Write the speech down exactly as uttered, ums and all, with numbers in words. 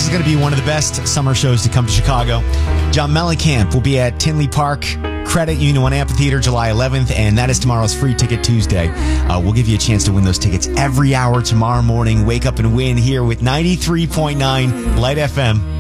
is going to be one of the best summer shows to come to Chicago. John Mellencamp will be at Tinley Park Credit Union One Amphitheater July eleventh, and that is tomorrow's Free Ticket Tuesday. Uh, we'll give you a chance to win those tickets every hour tomorrow morning. Wake up and win here with ninety-three point nine Light F M.